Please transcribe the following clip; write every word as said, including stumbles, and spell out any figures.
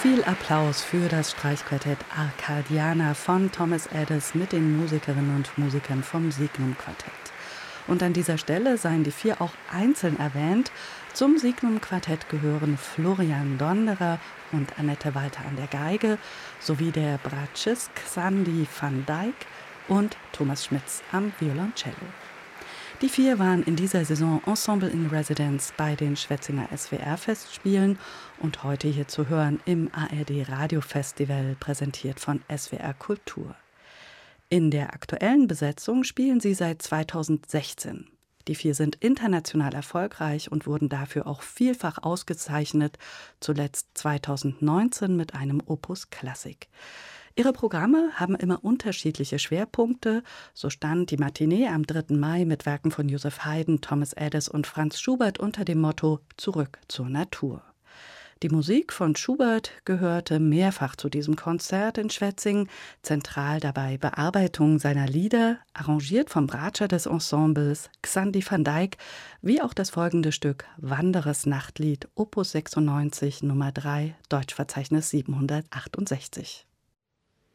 Viel Applaus für das Streichquartett Arcadiana von Thomas Adès mit den Musikerinnen und Musikern vom Signum Quartett. Und an dieser Stelle seien die vier auch einzeln erwähnt. Zum Signum Quartett gehören Florian Donderer und Annette Walter an der Geige sowie der Bratschist Xandi van Dijk und Thomas Schmitz am Violoncello. Die vier waren in dieser Saison Ensemble in Residence bei den Schwetzinger S W R-Festspielen und heute hier zu hören im A R D-Radiofestival, präsentiert von S W R Kultur. In der aktuellen Besetzung spielen sie seit zweitausendsechzehn. Die vier sind international erfolgreich und wurden dafür auch vielfach ausgezeichnet, zuletzt zweitausendneunzehn mit einem Opus Klassik. Ihre Programme haben immer unterschiedliche Schwerpunkte. So stand die Matinee am dritten Mai mit Werken von Joseph Haydn, Thomas Adès und Franz Schubert unter dem Motto »Zurück zur Natur«. Die Musik von Schubert gehörte mehrfach zu diesem Konzert in Schwetzingen, zentral dabei Bearbeitung seiner Lieder, arrangiert vom Bratscher des Ensembles Xandi van Dijk, wie auch das folgende Stück Wanderers Nachtlied, Opus sechsundneunzig, Nummer drei, Deutschverzeichnis siebenhundertachtundsechzig.